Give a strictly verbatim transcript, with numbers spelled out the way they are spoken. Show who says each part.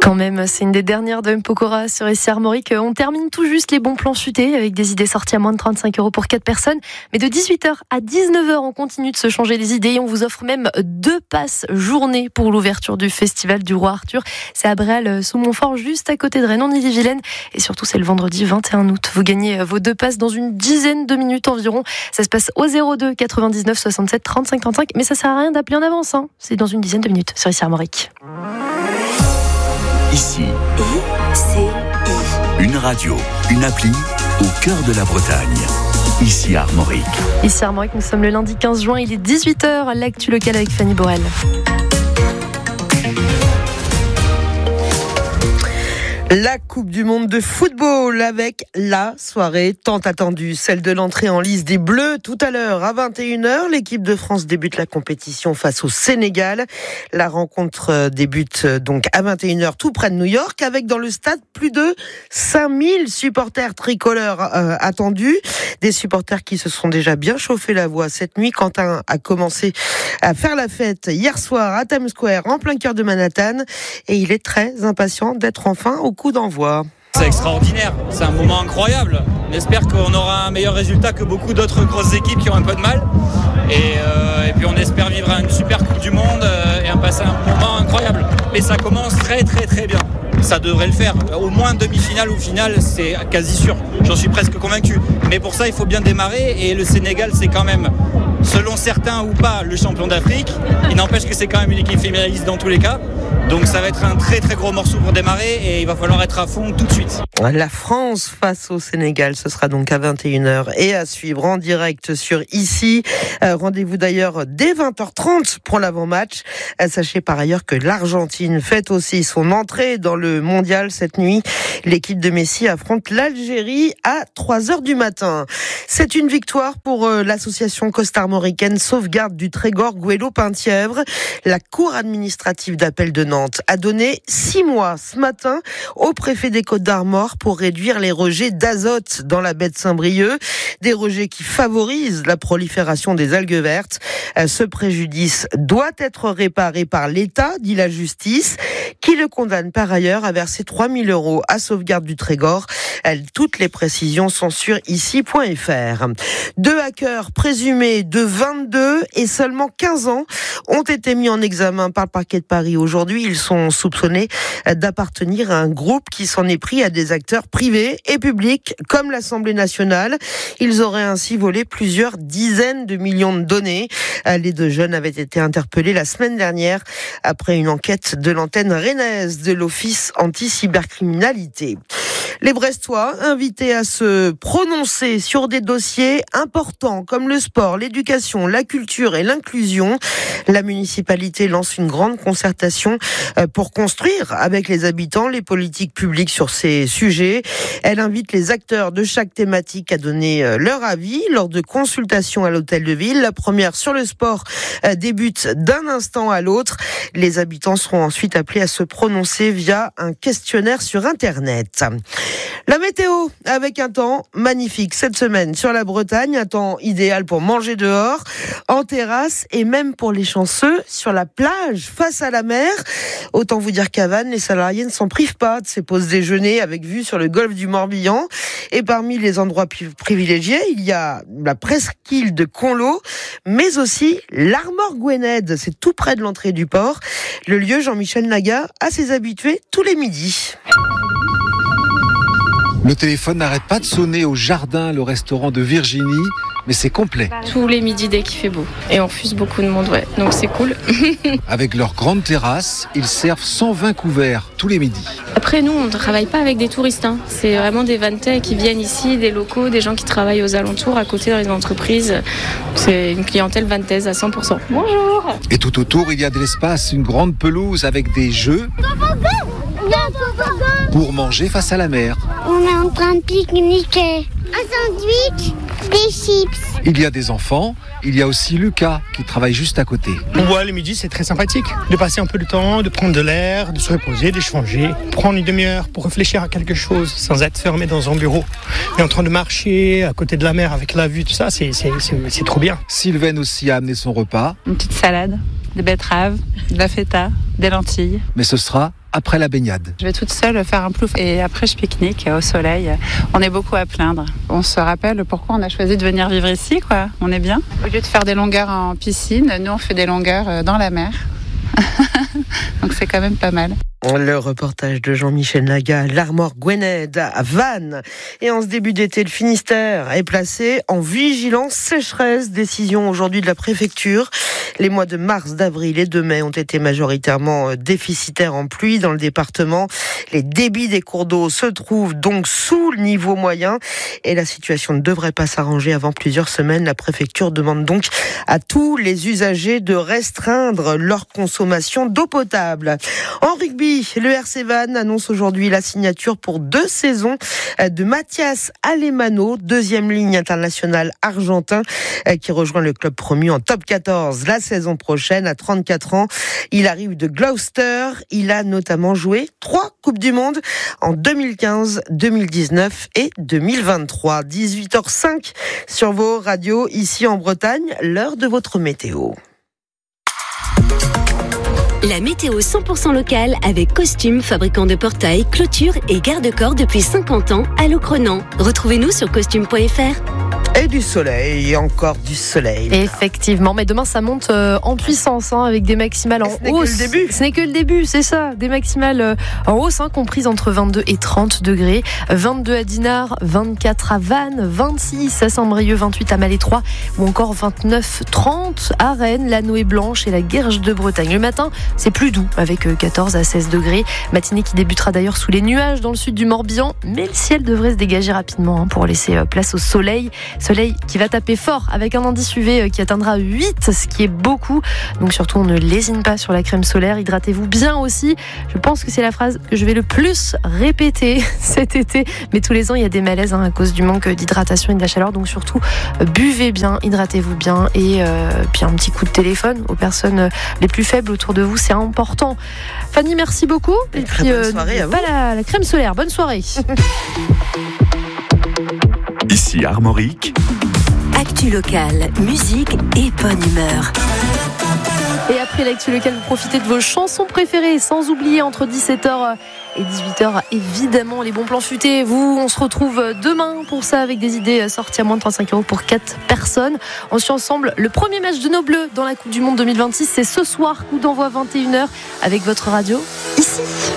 Speaker 1: Quand même, c'est une des dernières de M. Pokora sur Ici Armorique. On termine tout juste les bons plans chutés avec des idées sorties à moins de trente-cinq euros pour quatre personnes. Mais de dix-huit heures à dix-neuf heures, on continue de se changer les idées. On vous offre même deux passes journée pour l'ouverture du Festival du Roi Arthur. C'est à Bréal, sous Montfort, juste à côté de Rennes, en Ille-et-Vilaine. Et surtout, c'est le vendredi vingt et un août. Vous gagnez vos deux passes dans une dizaine de minutes environ. Ça se passe au zéro deux quatre-vingt-dix-neuf soixante-sept trente-cinq trente-cinq. Mais ça sert à rien d'appeler en avance, hein. C'est dans une dizaine de minutes sur Ici Armorique.
Speaker 2: Ici,
Speaker 3: I, C, I.
Speaker 2: une radio, une appli au cœur de la Bretagne. Ici Armorique.
Speaker 1: Ici Armorique, nous sommes le lundi quinze juin, il est dix-huit heures, l'actu locale avec Fanny Borel.
Speaker 4: La Coupe du Monde de football avec la soirée tant attendue, celle de l'entrée en lice des Bleus tout à l'heure à vingt et une heures. L'équipe de France débute la compétition face au Sénégal. La rencontre débute donc à vingt et une heures tout près de New York avec dans le stade plus de cinq mille supporters tricolores euh, attendus. Des supporters qui se sont déjà bien chauffé la voix cette nuit. Quentin a commencé à faire la fête hier soir à Times Square en plein cœur de Manhattan et il est très impatient d'être enfin au coup d'envoi.
Speaker 5: C'est extraordinaire, c'est un moment incroyable. On espère qu'on aura un meilleur résultat que beaucoup d'autres grosses équipes qui ont un peu de mal. Et, euh, et puis on espère vivre une super Coupe du Monde euh, et passer un moment incroyable. Mais ça commence très très très bien. Ça devrait le faire. Au moins demi-finale ou finale, c'est quasi sûr. J'en suis presque convaincu. Mais pour ça, il faut bien démarrer. Et le Sénégal, c'est quand même, selon certains ou pas, le champion d'Afrique. Il n'empêche que c'est quand même une équipe finaliste dans tous les cas. Donc ça va être un très très gros morceau pour démarrer et il va falloir être à fond tout de suite.
Speaker 4: La France face au Sénégal, ce sera donc à vingt et une heures et à suivre en direct sur Ici. Euh, rendez-vous d'ailleurs dès vingt heures trente pour l'avant-match. Euh, sachez par ailleurs que l'Argentine fête aussi son entrée dans le mondial cette nuit. L'équipe de Messi affronte l'Algérie à trois heures du matin. C'est une victoire pour euh, l'association costarmoricaine Sauvegarde du Trégor Gouello-Penthièvre. La cour administrative d'appel de Nantes a donné six mois ce matin au préfet des Côtes-d'Armor pour réduire les rejets d'azote dans la baie de Saint-Brieuc. Des rejets qui favorisent la prolifération des algues vertes. Ce préjudice doit être réparé par l'État, dit la justice, qui le condamne par ailleurs à verser trois mille euros à Sauvegarde du Trégor. Toutes les précisions sont sur ici point f r. Deux hackers présumés de vingt-deux et seulement quinze ans ont été mis en examen par le parquet de Paris aujourd'hui. Ils sont soupçonnés d'appartenir à un groupe qui s'en est pris à des acteurs privés et publics comme l'Assemblée nationale. Ils auraient ainsi volé plusieurs dizaines de millions de données. Les deux jeunes avaient été interpellés la semaine dernière après une enquête de l'antenne rennaise de l'Office anti-cybercriminalité. Les Brestois invités à se prononcer sur des dossiers importants comme le sport, l'éducation, la culture et l'inclusion. La municipalité lance une grande concertation pour construire avec les habitants les politiques publiques sur ces sujets. Elle invite les acteurs de chaque thématique à donner leur avis lors de consultations à l'hôtel de ville. La première sur le sport débute d'un instant à l'autre. Les habitants seront ensuite appelés à se prononcer via un questionnaire sur Internet. La météo, avec un temps magnifique cette semaine sur la Bretagne, un temps idéal pour manger dehors, en terrasse et même pour les chanceux sur la plage face à la mer. Autant vous dire qu'à Vannes, les salariés ne s'en privent pas de ces pauses déjeuner avec vue sur le golfe du Morbihan. Et parmi les endroits privilégiés, il y a la presqu'île de Conlo, mais aussi l'Armor Gwened, c'est tout près de l'entrée du port. Le lieu, Jean-Michel Naga, a ses habitués tous les midis.
Speaker 6: Le téléphone n'arrête pas de sonner au Jardin, le restaurant de Virginie, mais c'est complet.
Speaker 7: Tous les midis dès qu'il fait beau. Et on refuse beaucoup de monde, ouais. Donc c'est cool.
Speaker 6: Avec leur grande terrasse, ils servent cent vingt couverts tous les midis.
Speaker 7: Après, nous, on ne travaille pas avec des touristes. Hein. C'est vraiment des Vantais qui viennent ici, des locaux, des gens qui travaillent aux alentours, à côté dans les entreprises. C'est une clientèle vantaise à cent pour cent. Bonjour.
Speaker 6: Et tout autour, il y a de l'espace, une grande pelouse avec des jeux pour manger face à la mer.
Speaker 8: On est en train de pique-niquer. Un sandwich, des chips.
Speaker 6: Il y a des enfants, il y a aussi Lucas qui travaille juste à côté.
Speaker 9: Ouais, le midi c'est très sympathique. De passer un peu de temps, de prendre de l'air, de se reposer, d'échanger. Prendre une demi-heure pour réfléchir à quelque chose sans être fermé dans un bureau. Et en train de marcher à côté de la mer avec la vue, tout ça, c'est, c'est, c'est, c'est trop bien.
Speaker 6: Sylvaine aussi a amené son repas.
Speaker 10: Une petite salade, des betteraves, de la feta, des lentilles.
Speaker 6: Mais ce sera après la baignade.
Speaker 10: Je vais toute seule faire un plouf et après je pique-nique au soleil. On est beaucoup à plaindre. On se rappelle pourquoi on a choisi de venir vivre ici, quoi. On est bien. Au lieu de faire des longueurs en piscine, nous on fait des longueurs dans la mer. Donc c'est quand même pas mal.
Speaker 4: Le reportage de Jean-Michel Naga, l'Armor Gwened à Vannes. Et en ce début d'été, le Finistère est placé en vigilance sécheresse. Décision aujourd'hui de la préfecture. Les mois de mars, d'avril et de mai ont été majoritairement déficitaires en pluie dans le département. Les débits des cours d'eau se trouvent donc sous le niveau moyen. Et la situation ne devrait pas s'arranger avant plusieurs semaines. La préfecture demande donc à tous les usagers de restreindre leur consommation d'eau potable. En rugby, le R C Vannes annonce aujourd'hui la signature pour deux saisons de Mathias Alemano, deuxième ligne internationale argentin, qui rejoint le club promu en top quatorze la saison prochaine. À trente-quatre ans, il arrive de Gloucester. Il a notamment joué trois Coupes du Monde en deux mille quinze, deux mille dix-neuf et deux mille vingt-trois. dix-huit heures cinq sur vos radios, ici en Bretagne, l'heure de votre météo.
Speaker 3: La météo cent pour cent locale avec Costume, fabricant de portails, clôtures et garde-corps depuis cinquante ans à Locronan. Retrouvez-nous sur costume point f r.
Speaker 4: Et du soleil, encore du soleil.
Speaker 1: Effectivement, mais demain ça monte euh, en puissance hein, avec des maximales en
Speaker 4: Ce n'est
Speaker 1: hausse.
Speaker 4: que le début.
Speaker 1: Ce n'est que le début, c'est ça. Des maximales euh, en hausse, hein, comprises entre vingt-deux et trente degrés. vingt-deux à Dinard, vingt-quatre à Vannes, vingt-six à Saint-Brieuc, vingt-huit à Malétroit ou encore vingt-neuf trente à Rennes, la Noë Blanche et la Guerche de Bretagne. Le matin, c'est plus doux avec euh, quatorze à seize degrés. Matinée qui débutera d'ailleurs sous les nuages dans le sud du Morbihan, mais le ciel devrait se dégager rapidement hein, pour laisser euh, place au soleil. Soleil qui va taper fort avec un indice U V qui atteindra huit, ce qui est beaucoup. Donc surtout, on ne lésine pas sur la crème solaire. Hydratez-vous bien aussi. Je pense que c'est la phrase que je vais le plus répéter cet été. Mais tous les ans, il y a des malaises hein, à cause du manque d'hydratation et de la chaleur. Donc surtout, buvez bien, hydratez-vous bien. Et euh, puis un petit coup de téléphone aux personnes les plus faibles autour de vous, c'est important. Fanny, merci beaucoup.
Speaker 4: Et, et
Speaker 1: puis,
Speaker 4: bonne euh, soirée à vous.
Speaker 1: Pas la, la crème solaire. Bonne soirée.
Speaker 2: Ici Armorique.
Speaker 3: Actu locale, musique et bonne humeur.
Speaker 1: Et après l'actu locale, vous profitez de vos chansons préférées, sans oublier entre dix-sept heures et dix-huit heures, évidemment, les bons plans futés. Vous, on se retrouve demain pour ça avec des idées sorties à moins de trente-cinq euros pour quatre personnes. On suit ensemble le premier match de nos Bleus dans la Coupe du Monde deux mille vingt-six. C'est ce soir, coup d'envoi vingt et une heures avec votre radio ici.